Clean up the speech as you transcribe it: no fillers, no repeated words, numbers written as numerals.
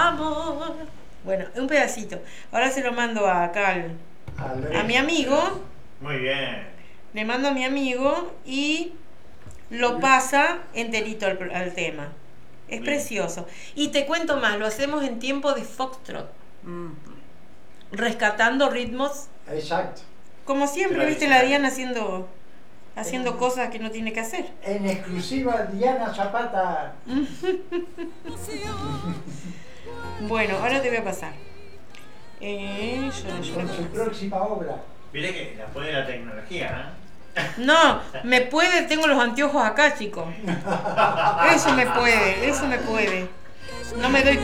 amor. Bueno, un pedacito. Ahora se lo mando acá a mi amigo. Muy bien. Le mando a mi amigo y lo pasa enterito al tema. Es Bien. precioso. Y te cuento más, lo hacemos en tiempo de foxtrot. Rescatando ritmos. Exacto. Como siempre, viste la Diana haciendo cosas que no tiene que hacer. En exclusiva, Diana Zapata. Bueno, ahora te voy a pasar. Con su próxima obra. Mire que la puede la tecnología, No, tengo los anteojos acá, chicos. Eso me puede. No me doy